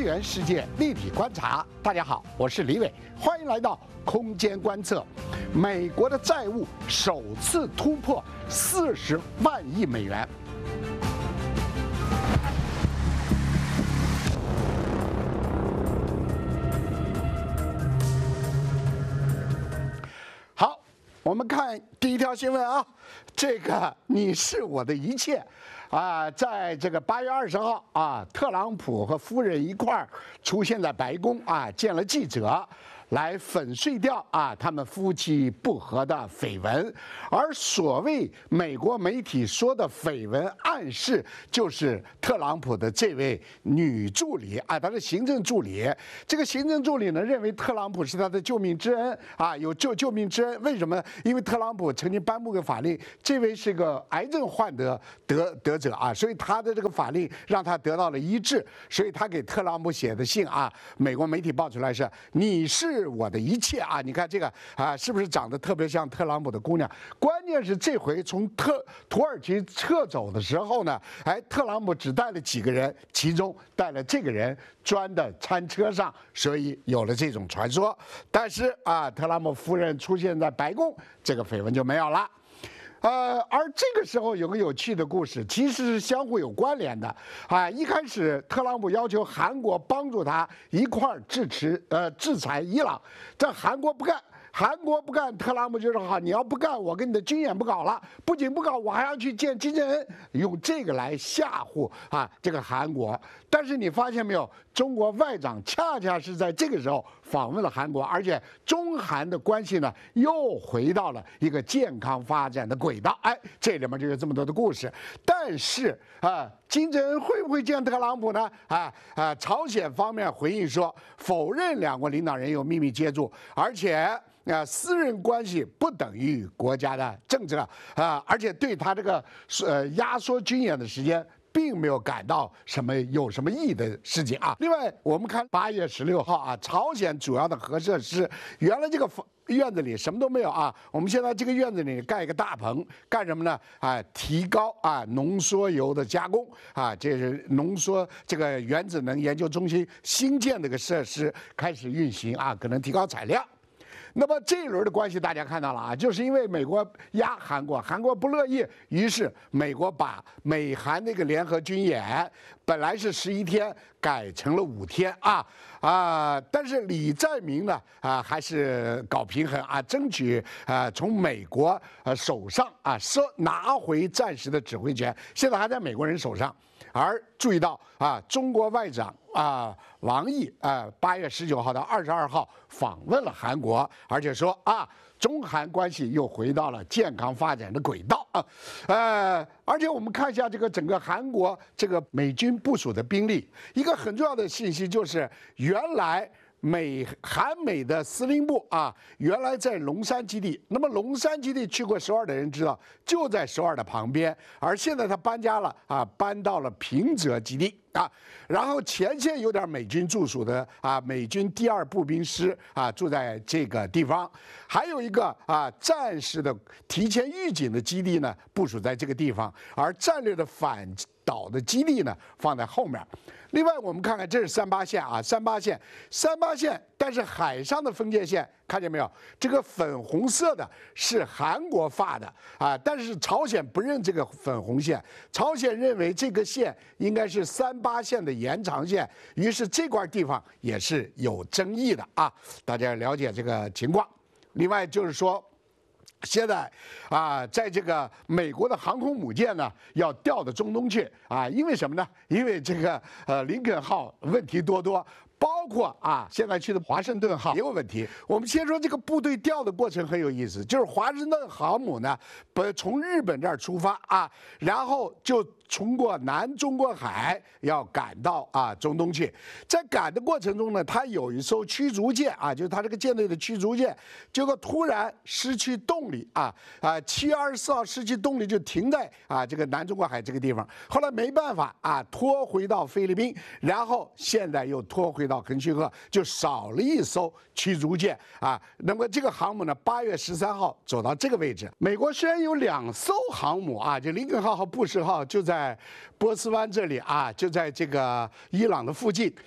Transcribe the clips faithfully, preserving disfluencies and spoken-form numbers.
元世界立体观察，大家好，我是李伟，欢迎来到空间观测。美国的债务首次突破四十万亿美元。好，我们看第一条新闻啊，这个你是我的一切。啊，在这个八月二十号啊，特朗普和夫人一块儿出现在白宫啊，见了记者，来粉碎掉啊他们夫妻不和的绯闻。而所谓美国媒体说的绯闻，暗示就是特朗普的这位女助理啊，她的行政助理。这个行政助理呢，认为特朗普是他的救命之恩啊，有救救命之恩。为什么？因为特朗普曾经颁布个法令，这位是个癌症患得得得者啊，所以他的这个法令让他得到了医治，所以他给特朗普写的信啊，美国媒体报出来是你是我的一切啊！你看这个啊，是不是长得特别像特朗普的姑娘？关键是这回从特土耳其撤走的时候呢，哎，特朗普只带了几个人，其中带了这个人装的餐车上，所以有了这种传说。但是啊，特朗普夫人出现在白宫，这个绯闻就没有了。呃，而这个时候有个有趣的故事，其实是相互有关联的啊。一开始，特朗普要求韩国帮助他一块儿制持呃制裁伊朗，这韩国不干。韩国不干，特朗普就说好，你要不干，我跟你的军演不搞了。不仅不搞，我还要去见金正恩，用这个来吓唬啊这个韩国。但是你发现没有，中国外长恰恰是在这个时候访问了韩国，而且中韩的关系呢又回到了一个健康发展的轨道。哎，这里面就有这么多的故事。但是啊，金正恩会不会见特朗普呢？啊啊，朝鲜方面回应说，否认两国领导人有秘密接触，而且。啊，私人关系不等于国家的政治啊，而且对他这个呃压缩军演的时间，并没有感到什么有什么意义的事情啊。另外，我们看八月十六号啊，朝鲜主要的核设施，原来这个院子里什么都没有啊，我们现在这个院子里盖一个大棚，干什么呢？啊，提高啊浓缩铀的加工啊，这是浓缩这个原子能研究中心新建的一个设施开始运行啊，可能提高产量。那么这一轮的关系大家看到了啊，就是因为美国压韩国，韩国不乐意，于是美国把美韩那个联合军演本来是十一天改成了五天啊啊！但是李在明呢啊还是搞平衡啊，争取啊从美国呃手上啊收拿回暂时的指挥权，现在还在美国人手上。而注意到啊，中国外长啊王毅啊，八月十九号到二十二号访问了韩国，而且说啊，中韩关系又回到了健康发展的轨道啊。呃，而且我们看一下这个整个韩国这个美军部署的兵力，一个很重要的信息就是，原来美韩美的司令部啊，原来在龙山基地。那么龙山基地去过首尔的人知道，就在首尔的旁边。而现在他搬家了啊，搬到了平泽基地啊。然后前线有点美军驻属的啊，美军第二步兵师啊，住在这个地方。还有一个啊，战时的提前预警的基地呢，部署在这个地方。而战略的反导的基地呢，放在后面。另外，我们看看，这是三八线啊，三八线，三八线，但是海上的分界线看见没有？这个粉红色的是韩国发的啊，但是朝鲜不认这个粉红线，朝鲜认为这个线应该是三八线的延长线，于是这块地方也是有争议的啊，大家了解这个情况。另外就是说。现在啊，在这个美国的航空母舰呢，要调到中东去啊，因为什么呢？因为这个呃林肯号问题多多。包括啊，现在去的华盛顿号也有问题。我们先说这个部队调的过程很有意思，就是华盛顿航母呢，不从日本这儿出发啊，然后就通过南中国海要赶到啊中东去。在赶的过程中呢，它有一艘驱逐舰啊，就是它这个舰队的驱逐舰，结果突然失去动力啊啊，七月二十四号失去动力就停在啊这个南中国海这个地方。后来没办法啊，拖回到菲律宾，然后现在又拖回到肯区河，就少了一艘驱逐舰啊。那么这个航母呢，八月十三号走到这个位置。美国虽然有两艘航母啊，就林肯号和布什号就在波斯湾这里啊，就在这个伊朗的附近。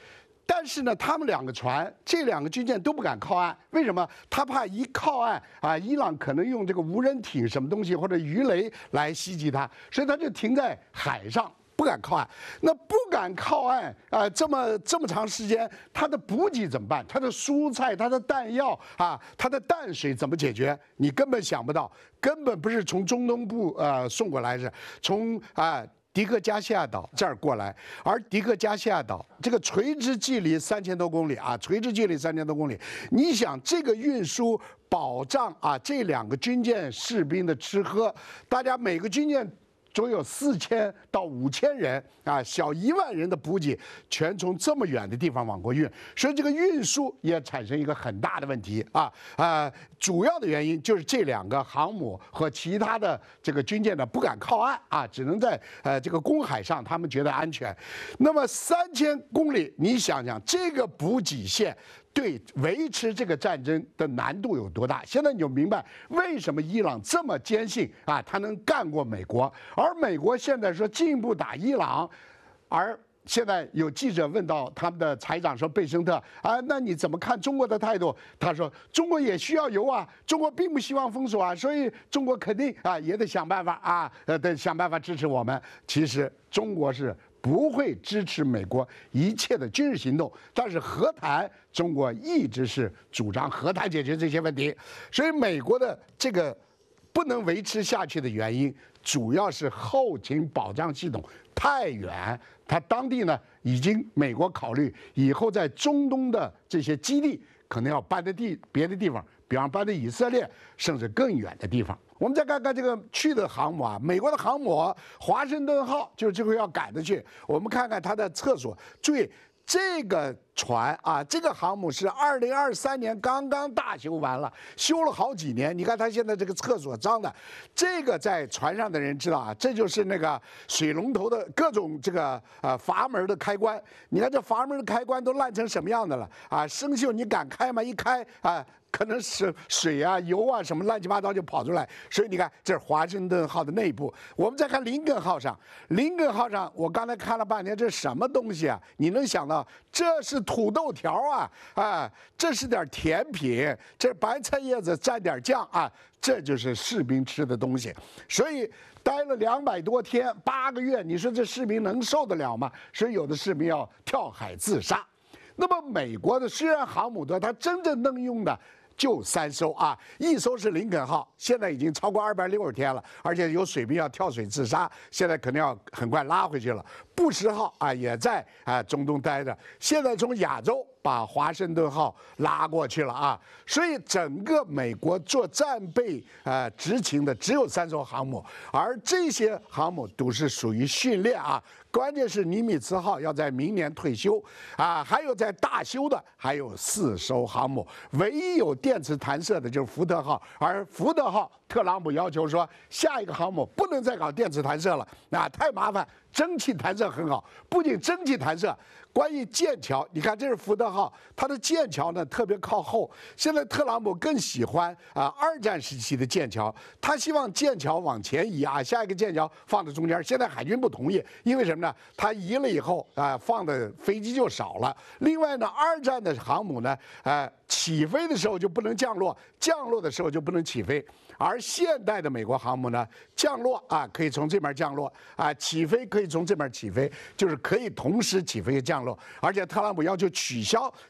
但是呢，他们两个船，这两个军舰都不敢靠岸，为什么？他怕一靠岸啊，伊朗可能用这个无人艇什么东西或者鱼雷来袭击他，所以他就停在海上。不敢靠岸，那不敢靠岸啊、呃！这么这么长时间，它的补给怎么办？它的蔬菜、它的弹药啊，它的淡水怎么解决？你根本想不到，根本不是从中东部呃送过来，是从啊、呃、迪克加西亚岛这儿过来。而迪克加西亚岛这个垂直距离三千多公里啊，垂直距离三千多公里，你想这个运输保障啊，这两个军舰士兵的吃喝，大家每个军舰。总有四千到五千人啊，小一万人的补给全从这么远的地方往过运，所以这个运输也产生一个很大的问题啊啊！主要的原因就是这两个航母和其他的这个军舰呢不敢靠岸啊，只能在呃这个公海上，他们觉得安全。那么三千公里，你想想这个补给线。对维持这个战争的难度有多大？现在你就明白为什么伊朗这么坚信啊，他能干过美国，而美国现在说进一步打伊朗，而现在有记者问到他们的财长说贝森特啊，那你怎么看中国的态度？他说中国也需要油啊，中国并不希望封锁啊，所以中国肯定啊也得想办法啊，呃得想办法支持我们。其实中国是。不会支持美国一切的军事行动，但是和谈，中国一直是主张和谈解决这些问题。所以美国的这个不能维持下去的原因，主要是后勤保障系统太远。它当地呢，已经美国考虑以后在中东的这些基地，可能要搬到地别的地方，比方搬到以色列，甚至更远的地方。我们再看看这个去的航母啊，美国的航母华盛顿号就是这回要赶着去。我们看看它的厕所，注意这个船啊，这个航母是二零二三年刚刚大修完了，修了好几年。你看它现在这个厕所脏的，这个在船上的人知道啊，这就是那个水龙头的各种这个呃阀门的开关。你看这阀门的开关都烂成什么样的了啊？生锈你敢开吗？一开啊。可能是水啊、油啊什么乱七八糟就跑出来，所以你看，这是华盛顿号的内部。我们再看林肯号上，林肯号上，我刚才看了半天，这是什么东西啊？你能想到这是土豆条啊啊，这是点甜品，这白菜叶子蘸点酱啊，这就是士兵吃的东西。所以待了两百多天，八个月，你说这士兵能受得了吗？所以有的士兵要跳海自杀。那么美国的虽然航母多，它真正能用的。就三艘啊，一艘是林肯号，现在已经超过二百六十天了，而且有水兵要跳水自杀，现在肯定要很快拉回去了。布什号啊也在啊中东待着，现在从亚洲把华盛顿号拉过去了啊，所以整个美国做战备呃执勤的只有三艘航母，而这些航母都是属于训练啊。关键是尼米兹号要在明年退休啊，还有在大修的还有四艘航母，唯一有电磁弹射的就是福特号，而福特号特朗普要求说下一个航母不能再搞电磁弹射了，那太麻烦，蒸汽弹射很好，不仅蒸汽弹射。关于剑桥，你看这是福特号，它的剑桥呢特别靠后。现在特朗普更喜欢啊二战时期的剑桥，他希望剑桥往前移啊，下一个剑桥放在中间。现在海军不同意，因为什么呢？他移了以后啊，放的飞机就少了。另外呢，二战的航母呢，呃，起飞的时候就不能降落，降落的时候就不能起飞。而现代的美国航母呢，降落啊可以从这边降落啊，起飞可以从这边起飞，就是可以同时起飞和降落。而且特朗普要求取消